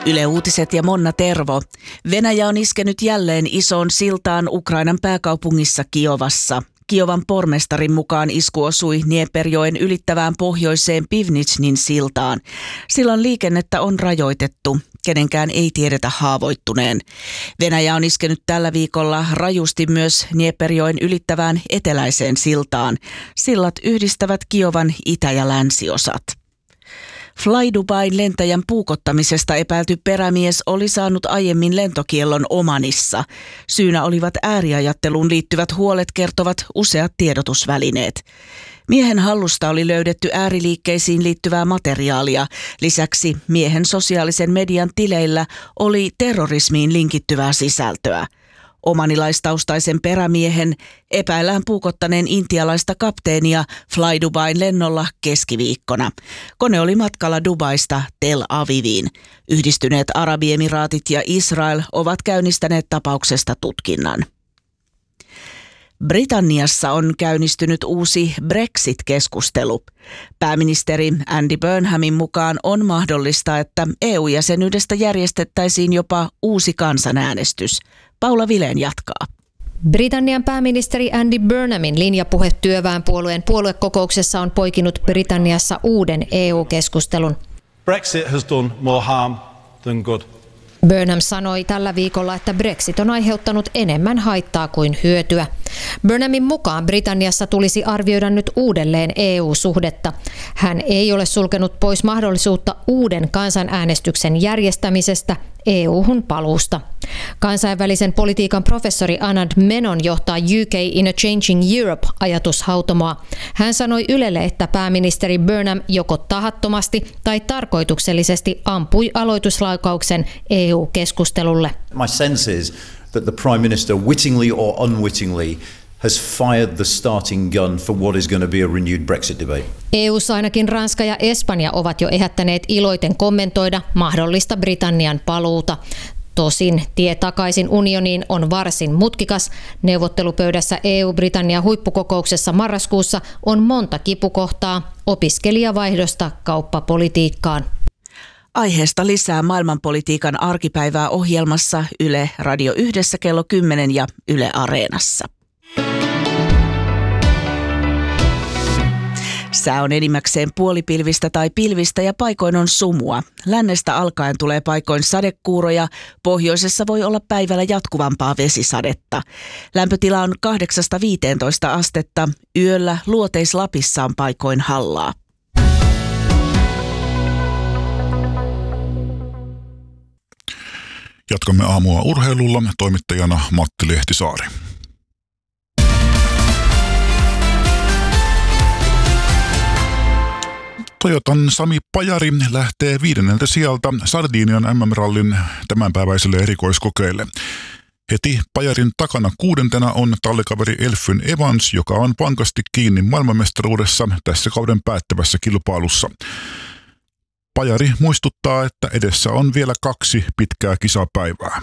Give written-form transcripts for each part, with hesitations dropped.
Yle Uutiset ja Monna Tervo. Venäjä on iskenyt jälleen isoon siltaan Ukrainan pääkaupungissa Kiovassa. Kiovan pormestarin mukaan isku osui Dnieperjoen ylittävään pohjoiseen Pivnitsnin siltaan. Sillan liikennettä on rajoitettu. Kenenkään ei tiedetä haavoittuneen. Venäjä on iskenyt tällä viikolla rajusti myös Dnieperjoen ylittävään eteläiseen siltaan. Sillat yhdistävät Kiovan itä- ja länsiosat. Fly Dubain lentäjän puukottamisesta epäilty perämies oli saanut aiemmin lentokiellon Omanissa. Syynä olivat ääriajatteluun liittyvät huolet, kertovat useat tiedotusvälineet. Miehen hallusta oli löydetty ääriliikkeisiin liittyvää materiaalia. Lisäksi miehen sosiaalisen median tileillä oli terrorismiin linkittyvää sisältöä. Omanilaistaustaisen perämiehen epäillään puukottaneen intialaista kapteenia Fly Dubain lennolla keskiviikkona. Kone oli matkalla Dubaista Tel Aviviin. Yhdistyneet Arabiemiraatit ja Israel ovat käynnistäneet tapauksesta tutkinnan. Britanniassa on käynnistynyt uusi Brexit-keskustelu. Pääministeri Andy Burnhamin mukaan on mahdollista, että EU-jäsenyydestä järjestettäisiin jopa uusi kansanäänestys. Paula Vilén jatkaa. Britannian pääministeri Andy Burnhamin linjapuhe työväenpuolueen puoluekokouksessa on poikinut Britanniassa uuden EU-keskustelun. Brexit has done more harm than good. Burnham sanoi tällä viikolla, että Brexit on aiheuttanut enemmän haittaa kuin hyötyä. Burnhamin mukaan Britanniassa tulisi arvioida nyt uudelleen EU-suhdetta. Hän ei ole sulkenut pois mahdollisuutta uuden kansanäänestyksen järjestämisestä EU-hun paluusta. Kansainvälisen politiikan professori Anand Menon johtaa UK in a Changing Europe-ajatushautomoa. Hän sanoi Ylelle, että pääministeri Burnham joko tahattomasti tai tarkoituksellisesti ampui aloituslaukauksen EU-keskustelulle. My sense is that the Prime Minister wittingly or unwittingly has fired the starting gun for what is going to be a renewed Brexit debate. EU:ssa ainakin Ranska ja Espanja ovat jo ehättäneet iloiten kommentoida mahdollista Britannian paluuta. Tosin tie takaisin unioniin on varsin mutkikas. Neuvottelupöydässä EU-Britannia huippukokouksessa marraskuussa on monta kipukohtaa opiskelijavaihdosta kauppapolitiikkaan. Aiheesta lisää maailmanpolitiikan arkipäivää ohjelmassa Yle Radio 1 kello 10 ja Yle Areenassa. Sää on enimmäkseen puolipilvistä tai pilvistä ja paikoin on sumua. Lännestä alkaen tulee paikoin sadekuuroja, pohjoisessa voi olla päivällä jatkuvampaa vesisadetta. Lämpötila on 8–15 astetta, yöllä Luoteis-Lapissa on paikoin hallaa. Jatkamme aamua urheilulla, toimittajana Matti Lehtisaari. Toyotan Sami Pajari lähtee 5. sijalta Sardinian MM-rallin tämänpäiväiselle erikoiskokeelle. Heti Pajarin takana 6. on tallikaveri Elfyn Evans, joka on vankasti kiinni maailmanmestaruudessa tässä kauden päättävässä kilpailussa. Pajari muistuttaa, että edessä on vielä 2 pitkää kisapäivää.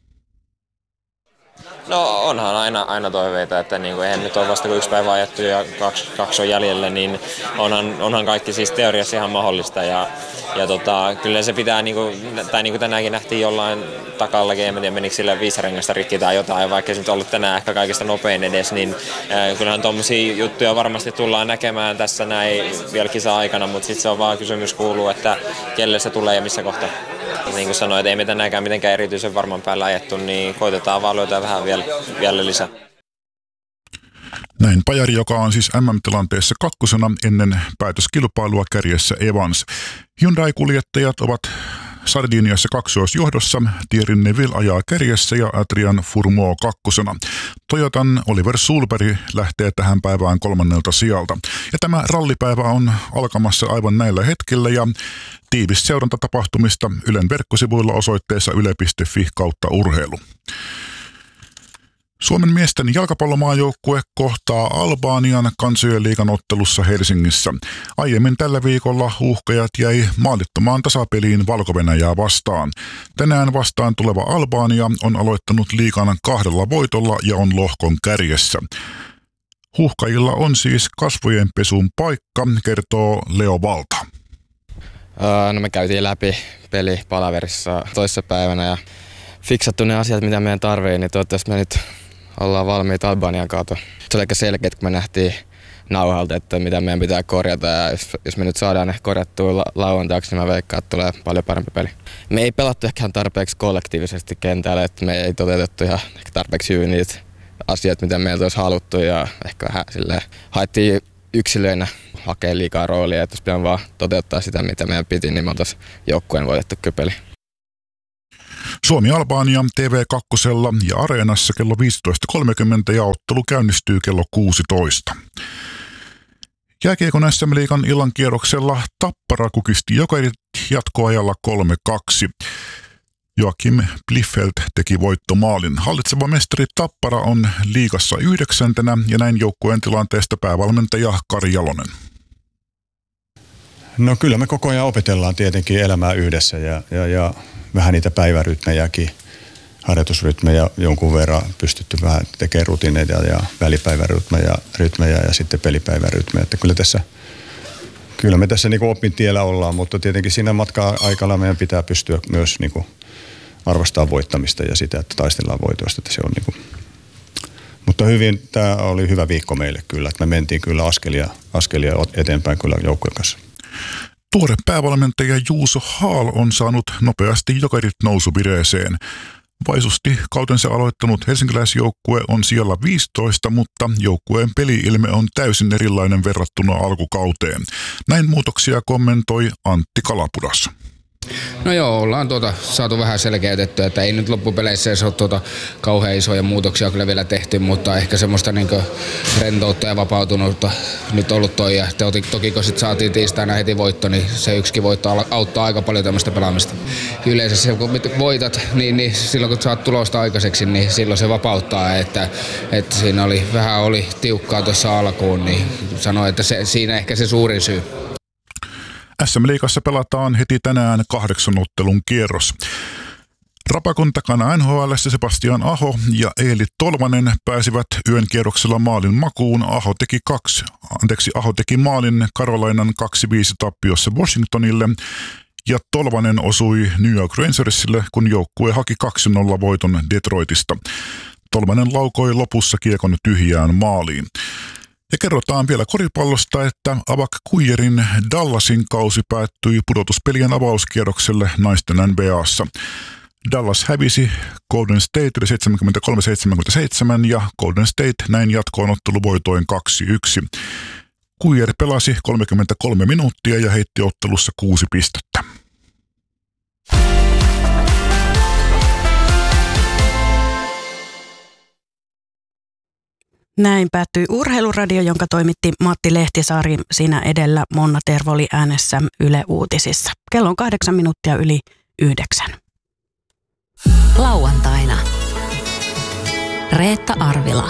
No onhan aina toiveita, että eihän nyt ole vasta kuin 1 päivä ajettu ja kaksi on jäljellä, niin onhan kaikki siis teoriassa ihan mahdollista. Ja kyllä se pitää, tai niin kuin tänäänkin nähtiin jollain takallakin, en tiedä menikö sillä 5 rengasta rikki tai jotain, vaikka se nyt ollut tänään ehkä kaikista nopein edes, niin kyllähän tuommoisia juttuja varmasti tullaan näkemään tässä näin vielä kisa-aikana, mutta sitten se on vaan kysymys kuuluu, että kelle se tulee ja missä kohtaa. Niin kuin sanoin, että ei me tänäänkään mitenkään erityisen varman päällä ajettu, niin koitetaan vaan löytää vähän vielä lisää. Näin Pajari, joka on siis MM-tilanteessa 2. ennen päätöskilpailua kärjessä Evans. Hyundai-kuljettajat ovat Sardiniassa kaksoisjohdossa. Thierry Neuville ajaa kärjessä ja Adrian Fourmaux 2. Toyotan Oliver Sulberg lähtee tähän päivään 3. sijalta. Ja tämä rallipäivä on alkamassa aivan näillä hetkellä ja tiivis seuranta tapahtumista Ylen verkkosivuilla osoitteessa yle.fi/urheilu. Suomen miesten jalkapallomaajoukkue kohtaa Albanian kansojen liigan ottelussa Helsingissä. Aiemmin tällä viikolla uhkajat jäi maalittomaan tasapeliin Valko-Venäjää vastaan. Tänään vastaan tuleva Albania on aloittanut liigan 2 voitolla ja on lohkon kärjessä. Huuhkajilla on siis kasvojen pesun paikka, kertoo Leo Valta. No me käytiin läpi pelipalaverissa toissapäivänä ja fiksattu ne asiat, mitä meidän tarvii, niin toivottavasti me nyt ollaan valmiita Albanian kautta. Se oli aika selkeä, kun me nähtiin nauhalta, että mitä meidän pitää korjata ja jos me nyt saadaan ne korjattua lauantaiksi, niin mä veikkaan, että tulee paljon parempi peli. Me ei pelattu ehkä tarpeeksi kollektiivisesti kentällä, että me ei toteutettu ihan tarpeeksi hyvin niitä asioita, mitä meiltä olisi haluttu ja ehkä vähän silleen haettiin yksilöinä hakea liikaa roolia, että jos pitää vaan toteuttaa sitä, mitä meidän piti, niin me oltaisiin joukkueen voitettu kypeli. Suomi-Albania TV2 ja Areenassa kello 15.30 ja ottelu käynnistyy kello 16. Jääkiekon SM-liigan illan kierroksella Tappara kukisti Jokerit jatkoajalla 3-2. Joakim Bliffeld teki voittomaalin. Hallitseva mestari Tappara on liigassa 9. ja näin joukkueen tilanteesta päävalmentaja Kari Jalonen. No kyllä me koko ajan opetellaan tietenkin elämää yhdessä ja vähän niitä päivärytmejäkin, harjoitusrytmejä jonkun verran pystytty vähän tekemään rutiineita ja välipäivärytmejä ja sitten pelipäivärytmejä. Että kyllä me tässä niin opin tiellä ollaan, mutta tietenkin siinä matkan aikana meidän pitää pystyä myös niin arvostaa voittamista ja sitä, että taistellaan voitoista. Että se on niin mutta tämä oli hyvä viikko meille kyllä, että me mentiin kyllä askelia eteenpäin kyllä joukkueen kanssa. Tuore päävalmentaja Juuso Haal on saanut nopeasti Jokerit nousuvireeseen. Vaisusti kautensa aloittanut helsinkiläisjoukkue on siellä 15, mutta joukkueen peli-ilme on täysin erilainen verrattuna alkukauteen. Näin muutoksia kommentoi Antti Kalapudas. No joo, ollaan saatu vähän selkeytettyä, että ei nyt loppupeleissä edes ole kauhean isoja muutoksia kyllä vielä tehty, mutta ehkä semmoista rentoutta ja vapautunutta nyt ollut toi. Ja toki kun sit saatiin tiistaina heti voitto, niin se yksikin voitto auttaa aika paljon tämmöistä pelaamista. Yleensä se, kun voitat, niin silloin kun saat tulosta aikaiseksi, niin silloin se vapauttaa, että siinä oli tiukkaa tuossa alkuun, niin sanoin, että siinä ehkä se suurin syy. SM-liigassa pelataan heti tänään 8 ottelun kierros. Rapakon takana NHL:ssä Sebastian Aho ja Eeli Tolvanen pääsivät yön kierroksella maalin makuun. Aho teki maalin Carolinan 2-5 tappiossa Washingtonille ja Tolvanen osui New York Rangersille, kun joukkue haki 2-0 voiton Detroitista. Tolvanen laukoi lopussa kiekon tyhjään maaliin. Ja kerrotaan vielä koripallosta, että Avak Kuijerin Dallasin kausi päättyi pudotuspelien avauskierrokselle naisten NBA:ssa. Dallas hävisi Golden Statelle 73-77 ja Golden State näin jatkoon otteluvoitoin 2-1. Kuijer pelasi 33 minuuttia ja heitti ottelussa 6 pistettä. Näin päättyi Urheiluradio, jonka toimitti Matti Lehtisaari. Siinä edellä Monna Tervo oli äänessä Yle Uutisissa. Kello on 8 minuuttia yli 9. Lauantaina. Reetta Arvila.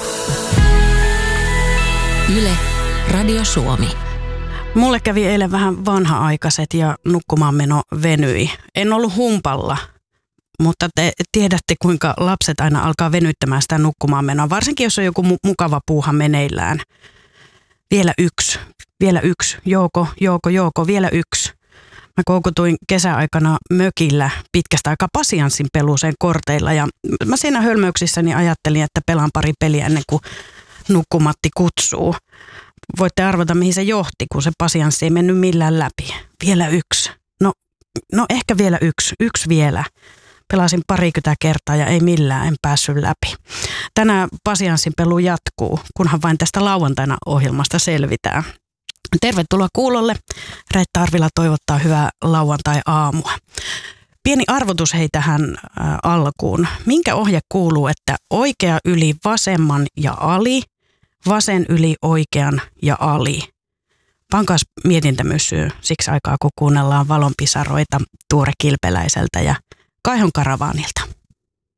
Yle Radio Suomi. Mulle kävi eilen vähän vanha-aikaiset ja nukkumaanmeno venyi. En ollut humpalla. Mutta te tiedätte, kuinka lapset aina alkaa venyttämään sitä nukkumaanmenoa, varsinkin jos on joku mukava puuha meneillään. Vielä yksi, Jouko, vielä yksi. Mä koukutuin kesäaikana mökillä pitkästä aikaa pasianssin peluuseen korteilla ja mä siinä hölmöyksissäni ajattelin, että pelaan pari peliä ennen kuin nukkumatti kutsuu. Voitte arvata, mihin se johti, kun se pasianssi ei mennyt millään läpi. Vielä yksi. No ehkä vielä yksi vielä. Pelasin 20 kertaa ja ei millään, en päässyt läpi. Tänään pasianssin pelu jatkuu, kunhan vain tästä lauantaina ohjelmasta selvitään. Tervetuloa kuulolle. Reetta Arvila toivottaa hyvää lauantai-aamua. Pieni arvotus hei tähän alkuun. Minkä ohje kuuluu, että oikea yli vasemman ja ali, vasen yli oikean ja ali? Pankaas mietintämyssyy siksi aikaa, kun kuunnellaan valonpisaroita Tuure Kilpeläiseltä ja Kaihon Karavaanilta.